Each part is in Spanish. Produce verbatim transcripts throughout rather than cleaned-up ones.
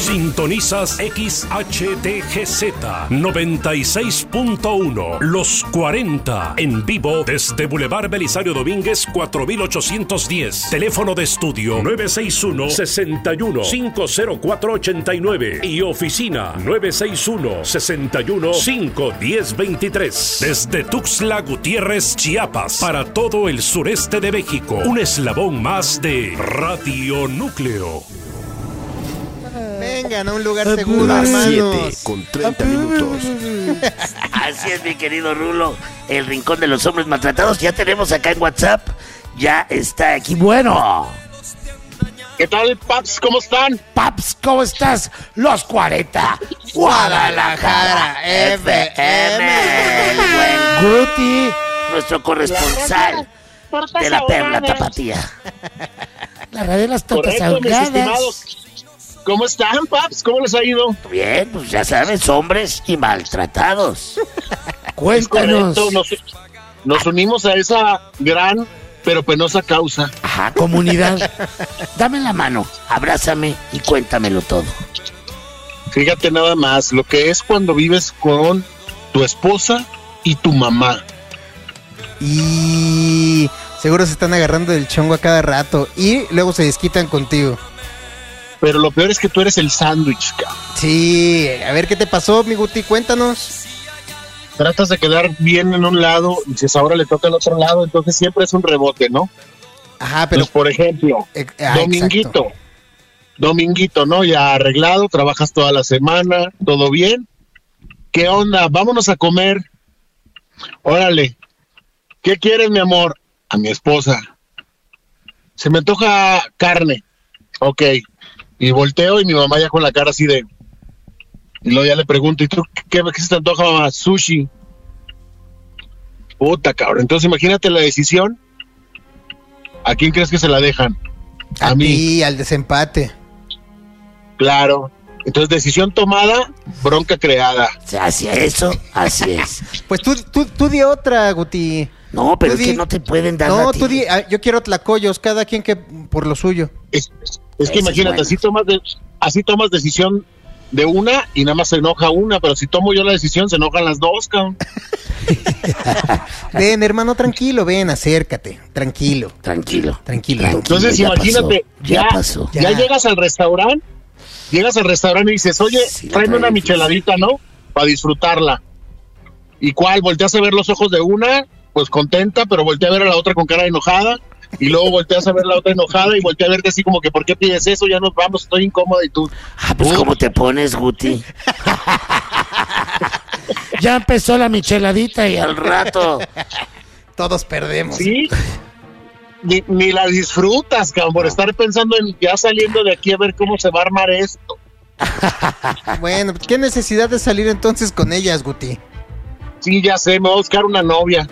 Sintonizas X H D G Z noventa y seis punto uno, Los cuarenta, en vivo desde Boulevard Belisario Domínguez cuatro mil ochocientos diez. Teléfono de estudio nueve seis uno, seis uno, cinco cero cuatro ocho nueve y oficina nueve seis uno, seis uno, cinco uno cero dos tres. Desde Tuxtla Gutiérrez, Chiapas, para todo el sureste de México, un eslabón más de Radio Núcleo. Vengan a un lugar seguro, hermanos. siete con treinta minutos. Así es, mi querido Rulo. El Rincón de los Hombres Maltratados. Ya tenemos acá en WhatsApp. Ya está aquí. Bueno. ¿Qué tal, Paps? ¿Cómo están? Paps, ¿cómo estás? Los cuarenta. Guadalajara F M. El buen Guti, nuestro corresponsal de la Perla Tapatía. La radio de las tortas ahogadas. ¿Cómo están, Paps? ¿Cómo les ha ido? Bien, pues ya sabes, hombres y maltratados. Cuéntanos. Nos, nos unimos a esa gran pero penosa causa. Ajá, comunidad. Dame la mano, abrázame y cuéntamelo todo. Fíjate nada más, lo que es cuando vives con tu esposa y tu mamá. Y seguro se están agarrando del chongo a cada rato y luego se desquitan contigo. Pero lo peor es que tú eres el sándwich, cabrón. Sí, a ver qué te pasó, mi Guti, cuéntanos. Tratas de quedar bien en un lado y dices, ahora le toca al otro lado, entonces siempre es un rebote, ¿no? Ajá, pero... Pues, por ejemplo, eh, ah, Dominguito, exacto. Dominguito, ¿no? Ya arreglado, trabajas toda la semana, todo bien. ¿Qué onda? Vámonos a comer. Órale. ¿Qué quieres, mi amor? A mi esposa. Se me antoja carne. Ok. Y volteo y mi mamá ya con la cara así de... Y luego ya le pregunto, ¿y tú qué, qué se te antoja, mamá? Sushi. Puta, cabrón. Entonces imagínate la decisión. ¿A quién crees que se la dejan? A, a mí. Y al desempate. Claro. Entonces, decisión tomada, bronca creada. Así es eso, así es. Pues tú, tú, tú di otra, Guti. No, pero tú es di... que no te pueden dar No, a tú di, yo quiero tlacoyos, cada quien que por lo suyo. Es, es que eso imagínate, es bueno. así tomas de, así tomas decisión de una y nada más se enoja una, pero si tomo yo la decisión se enojan las dos, cabrón. Ven, hermano, tranquilo, ven, acércate, tranquilo. Tranquilo. Tranquilo. tranquilo Entonces ya imagínate, pasó, ya, ya, pasó. ya, ya llegas al restaurante, llegas al restaurante y dices, oye, sí, tráeme una micheladita, ¿no? Para disfrutarla. ¿Y cuál? Volteas a ver los ojos de una, pues contenta, pero voltea a ver a la otra con cara enojada. Y luego volteas a ver la otra enojada y voltea a verte así como que, ¿por qué pides eso? Ya nos vamos, estoy incómoda y tú... Ah, pues, ¿cómo te pones, Guti? Ya empezó la micheladita y al rato... Todos perdemos. Sí, ni, ni la disfrutas, cabrón, por estar pensando en ya saliendo de aquí a ver cómo se va a armar esto. Bueno, ¿qué necesidad de salir entonces con ellas, Guti? Sí, ya sé, me voy a buscar una novia.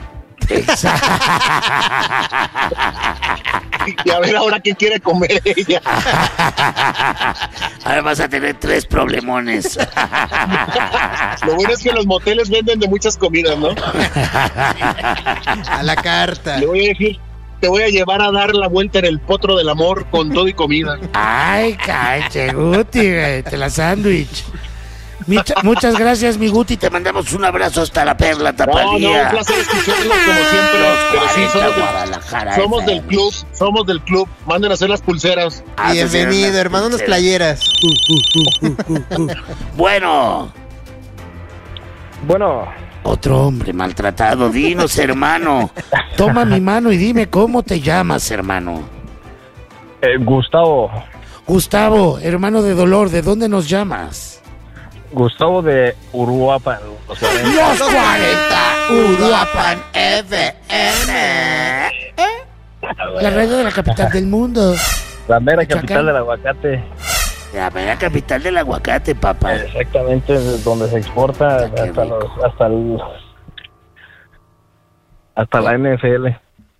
Y a ver ahora qué quiere comer ella. Ahora vas a tener tres problemones. Lo bueno es que los moteles venden de muchas comidas, ¿no? A la carta. Le voy a decir, te voy a llevar a dar la vuelta en el potro del amor con todo y comida. Ay, cache, Guti, te la sándwich. Micha, muchas gracias, mi Guti. Te mandamos un abrazo hasta la Perla Tapatía. No, no, un placer escucharlos como siempre. Pero sí, somos, del, somos del club, somos del club. Manden a hacer las pulseras. Ah, bienvenido, hermano, unas playeras. Uh, uh, uh, uh, uh. Bueno. Bueno. Otro hombre maltratado. Dinos, hermano. Toma mi mano y dime cómo te llamas, hermano. Eh, Gustavo. Gustavo, hermano de dolor, ¿de dónde nos llamas? Gustavo de Uruapan. Los cuarenta, Uruapan F M. La radio de la capital del mundo. La mera capital del aguacate. La mera capital del aguacate, papá. Exactamente, donde se exporta hasta, los, hasta, el, hasta la N F L.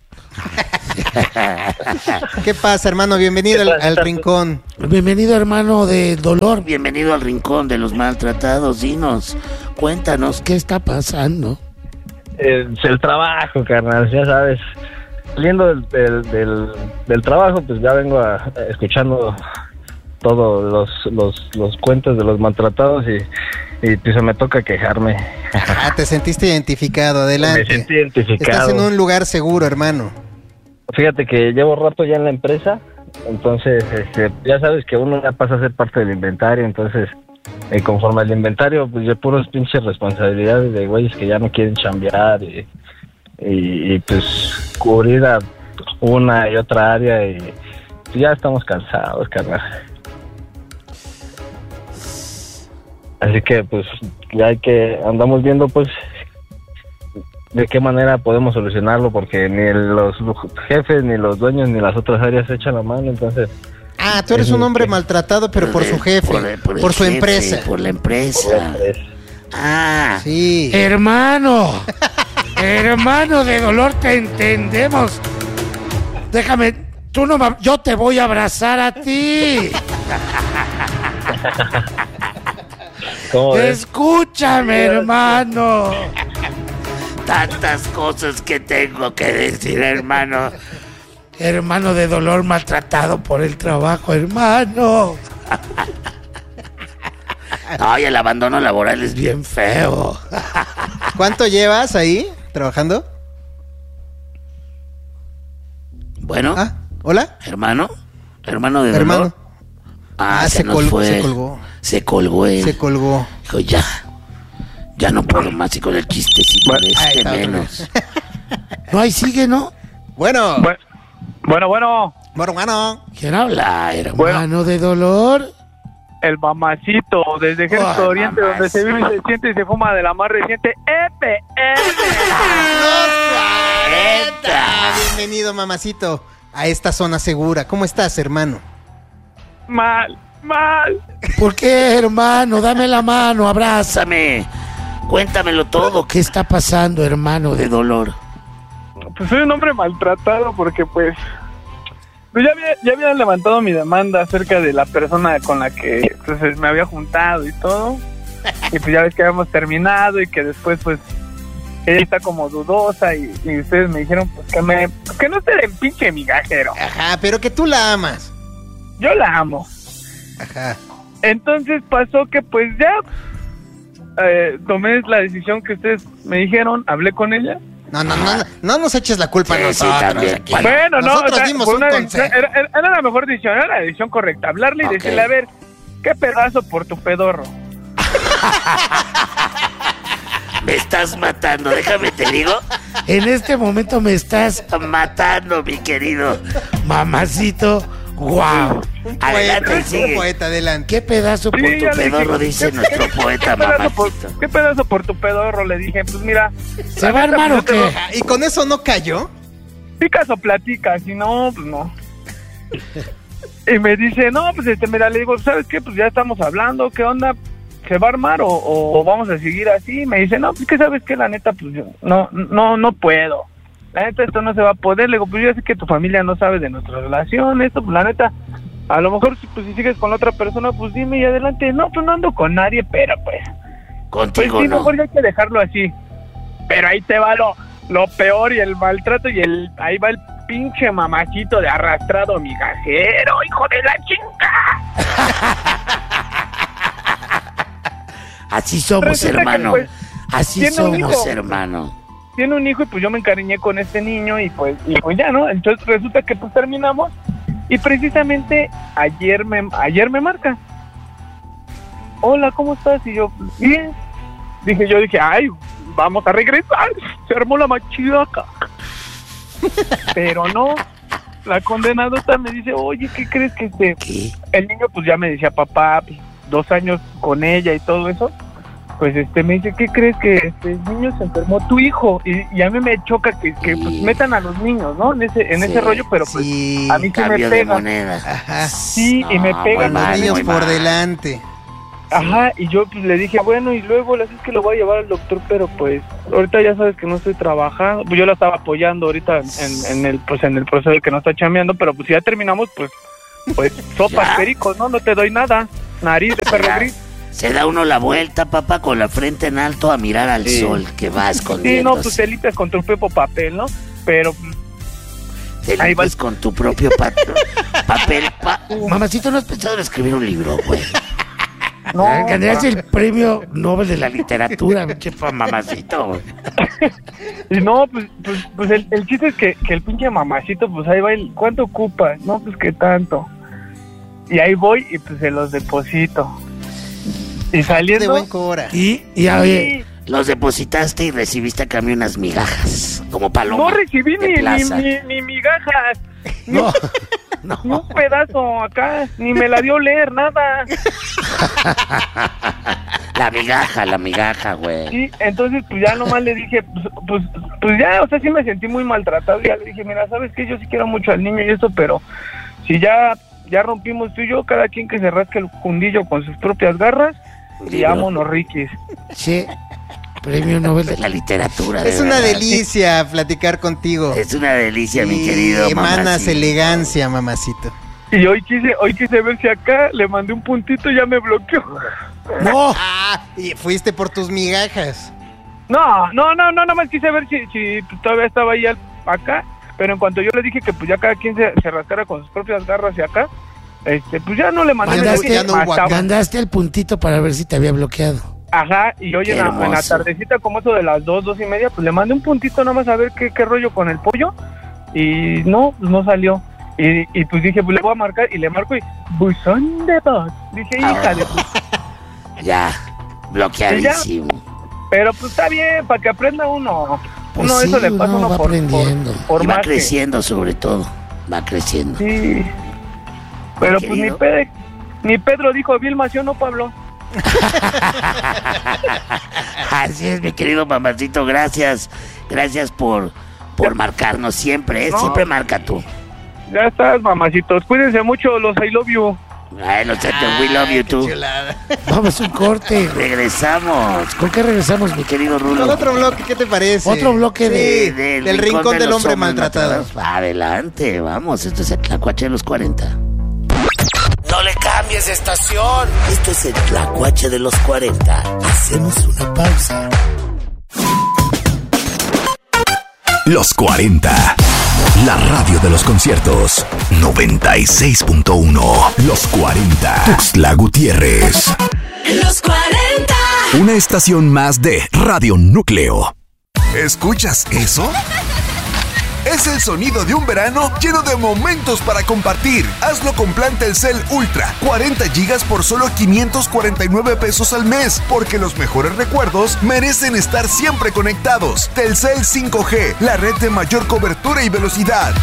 ¿Qué pasa, hermano? Bienvenido al, al rincón. Bienvenido, hermano de dolor. Bienvenido al rincón de los maltratados. Dinos, cuéntanos, ¿qué está pasando? Eh, el trabajo, carnal, ya sabes. Saliendo del, del, del, del trabajo, pues ya vengo a, a, escuchando todos los, los, los cuentos de los maltratados y, y pues me toca quejarme. Ah, te sentiste identificado, adelante. Me sentí identificado. Estás en un lugar seguro, hermano. Fíjate que llevo rato ya en la empresa, entonces este, ya sabes que uno ya pasa a ser parte del inventario, entonces eh, conforme al inventario, pues de puros pinches responsabilidades de güeyes que ya no quieren chambear y, y, y pues cubrir a una y otra área y pues, ya estamos cansados, carnal. Así que pues ya hay que, andamos viendo pues de qué manera podemos solucionarlo, porque ni los jefes, ni los dueños, ni las otras áreas echan la mano, entonces... Ah, tú eres un hombre maltratado, pero por su jefe, por, el- por el por su jefe, empresa. Por la empresa. Ah, Sí. Hermano, hermano de dolor, te entendemos. Déjame, tú no me, yo te voy a abrazar a ti. ¿Cómo ves? Escúchame, hermano. tantas cosas que tengo que decir, hermano. Hermano de dolor, maltratado por el trabajo, hermano. Ay, el abandono laboral es bien feo. ¿Cuánto llevas ahí trabajando? Bueno, Ah, ¿hola? hermano, hermano de Hermano. dolor. Ah, Ah, se, se nos col- fue. se colgó. Se colgó él. Se colgó. Dijo, ya, ya no puedo más y con el chistecito de Ahí este está, otra menos. No, ahí sigue, ¿no? Bueno, Bueno, bueno, bueno, bueno, bueno. ¿Quién habla, hermano de dolor? el mamacito desde Ejército Ay, Oriente, donde se vive, se siente y se fuma de la más reciente F M. Bienvenido, mamacito, a esta zona segura. ¿Cómo estás, hermano? Mal, mal. ¿Por qué, hermano? Dame la mano, abraza. Abrázame, cuéntamelo todo. ¿Qué está pasando, hermano de dolor? Pues soy un hombre maltratado porque pues... Pues ya había, ya había levantado mi demanda acerca de la persona con la que pues, me había juntado y todo. Y pues ya ves que habíamos terminado y que después pues ella está como dudosa y, y ustedes me dijeron pues que me pues, que no esté de pinche migajero. Ajá, pero que tú la amas. Yo la amo. Ajá. Entonces pasó que pues ya eh, tomé la decisión que ustedes me dijeron, hablé con ella. No, no, no, no, no nos eches la culpa Sí, a sí, nosotros. también. aquí. Bueno, no, nosotros o sea, dimos fue un una consejo. decisión- era, era- era la mejor decisión, era la decisión correcta. Hablarle y Ok. decirle, a ver, qué pedazo por tu pedorro. Me estás matando, déjame te digo. En este momento me estás Matando, mi querido. mamacito. ¡Guau! Un Adelante, poeta, sigue. un poeta, adelante. ¿Qué pedazo por Sí, tu ya le pedorro, dije, dice ¿qué- nuestro qué- poeta, qué pedazo por- mamacito. ¿Qué pedazo por tu pedorro? Le dije, pues mira, ¿Se va a armar o qué? Ah, ¿y con eso no cayó? picas o platicas, si no, pues no. Y me dice, no, pues este, mira, le digo, ¿sabes qué? Pues ya estamos hablando, ¿qué onda? ¿Se va a armar o, o- o vamos a seguir así? Me dice, no, pues que sabes que la neta, pues yo no, no, no puedo. La neta, esto no se va a poder. Le digo, pues yo sé que tu familia no sabe de nuestra relación, esto, pues la neta, a lo mejor si, pues, si sigues con la otra persona, pues dime y adelante. No, pues no ando con nadie, pero pues, pues Contigo sí, no. mejor ya hay que dejarlo así. Pero ahí te va lo, lo peor y el maltrato y el ahí va el pinche mamacito de arrastrado migajero, hijo de la chinga. Así somos, Resulta que, hermano. pues, Así tiene un somos, hijo. hermano. Tiene un hijo y pues yo me encariñé con este niño y pues y pues ya, ¿no? Entonces resulta que pues terminamos y precisamente ayer me ayer me marca. Hola, ¿cómo estás? Y yo, bien. Dije, yo dije, ay, vamos a regresar. Se armó la machidaca. Pero no. La condenadota me dice, oye, ¿qué crees que este? ¿Qué? El niño pues ya me decía, papá, pues, dos años con ella y todo eso. Pues este me dice, ¿qué crees que este el niño se enfermó? Tu hijo. Y, y a mí me choca que, que pues, metan a los niños, ¿no? En ese en Sí, ese rollo, pero pues Sí. a mí sí me Cambio de pega. moneda. Ajá. Sí, y me No, pegan muy Los mal, niños muy por mal. delante. Ajá, y yo pues le dije, bueno, y luego le es que lo voy a llevar al doctor, pero pues ahorita ya sabes que no estoy trabajando. Pues yo la estaba apoyando ahorita en, en el pues en el proceso de que no está chameando, pero pues si ya terminamos, pues pues sopas Ya. pericos, ¿no? No te doy nada. Nariz de perro Ya. gris. Se da uno la vuelta, papá, con la frente en alto a mirar al Sí. sol que va Sí, escondiéndose. no, pues te limpias con tu propio papel, ¿no? Pero Te limpias con tu propio pa- papel. Pa- Mamacito, ¿no has pensado en escribir un libro, güey? No, ganaste el premio Nobel de la literatura, pinche mamacito, güey. Y no, pues, pues, pues el, el chiste es que, que el pinche mamacito, pues ahí va, el, ¿cuánto ocupa? No, pues que tanto. Y ahí voy y pues se los deposito. Y saliendo... De buen cobra. Y, y a ver, Los depositaste y recibiste a cambio unas migajas, como paloma. No recibí de ni, ni, plaza. ni, ni migajas. Ni, no, ni un pedazo acá. Ni me la dio leer, nada. La migaja, la migaja, güey. Sí, entonces pues ya nomás le dije, pues, pues, pues ya, o sea, sí me sentí muy maltratado. Ya le dije, mira, ¿sabes qué? Yo sí quiero mucho al niño y esto, pero si ya, ya rompimos tú y yo, cada quien que se rasque el fundillo con sus propias garras, y Libro. vámonos, riquis. che, premio Nobel de De la literatura. Es de una verdad. delicia platicar contigo. Es una delicia, mi Y querido emanas mamacito. elegancia, mamacito. Y hoy quise, hoy quise ver si acá le mandé un puntito y ya me bloqueó. No, Ah, y fuiste por tus migajas. No, no, no, no, nada más quise ver si, si todavía estaba ahí al- acá, pero en cuanto yo le dije que pues ya cada quien se, se rascara con sus propias garras y acá, este, pues ya no le mandé Mandaste- mensaje, ya no hubo hasta- acá. mandaste el puntito para ver si te había bloqueado. Ajá, y hoy Qué en la, en la hermoso. tardecita, como eso de las dos, dos y media, pues le mandé un puntito nada más a ver qué, qué rollo con el pollo, y no, pues no salió. Y, y pues dije, pues le voy a marcar, y le marco y, buzón de voz. Dije, hija de... Ya, bloqueadísimo. Pero pues está bien, para que aprenda uno. Pues Uno sí, eso le pasa uno uno va por, aprendiendo. por, por Y va más que- creciendo sobre todo. Va creciendo. Sí. Pero pues ni, querido. Pe- ni Pedro dijo Vilma, ¿sí o no, Pablo? Así es, mi querido mamacito. Gracias. Gracias por, por marcarnos siempre. ¿eh? No. Siempre marca tú. Ya estás, mamacitos. Cuídense mucho, los I love you. Ay, no sé, we love you Qué too. chulada. Vamos a un corte. Regresamos. ¿Con qué regresamos, mi Mi querido Con Rulo. otro bloque, ¿qué te parece? Otro bloque Sí, de- De- del rincón, de del los hombre hombres maltratado. maltratados. Adelante, vamos. Esto es el Tlacuache de los cuarenta. No le cambies de estación. Esto es el Tlacuache de los cuarenta. Hacemos una pausa. Los cuarenta. La radio de los conciertos. noventa y seis punto uno. Los cuarenta. Tuxtla Gutiérrez. Los cuarenta. Una estación más de Radio Núcleo. ¿Escuchas eso? Es el sonido de un verano lleno de momentos para compartir. Hazlo con plan Telcel Ultra, cuarenta gigas por solo quinientos cuarenta y nueve pesos al mes, porque los mejores recuerdos merecen estar siempre conectados. Telcel cinco G, la red de mayor cobertura y velocidad.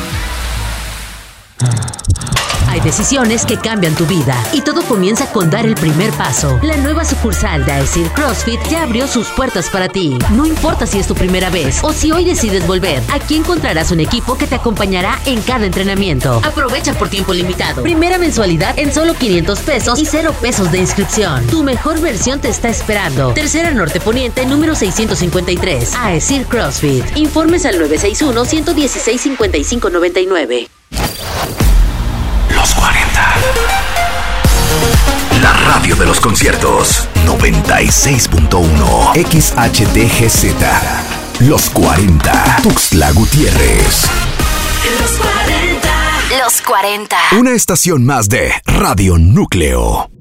Hay decisiones que cambian tu vida y todo comienza con dar el primer paso. La nueva sucursal de Aesir CrossFit ya abrió sus puertas para ti. No importa si es tu primera vez o si hoy decides volver, aquí encontrarás un equipo que te acompañará en cada entrenamiento. Aprovecha por tiempo limitado. Primera mensualidad en solo quinientos pesos y cero pesos de inscripción. Tu mejor versión te está esperando. Tercera Norte Poniente, número seiscientos cincuenta y tres. Aesir CrossFit. Informes al nueve seis uno, uno uno seis, cinco cinco nueve nueve. Los cuarenta. La radio de los conciertos. noventa y seis punto uno. X H D G Z. Los cuarenta. Tuxtla Gutiérrez. Los cuarenta. Los cuarenta. Una estación más de Radio Núcleo.